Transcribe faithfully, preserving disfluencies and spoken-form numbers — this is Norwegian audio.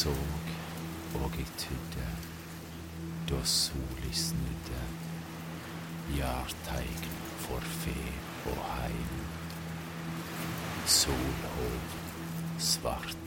såg og jeg tydde, da soli snudde, jartegn for fe og heim. Solhov, svart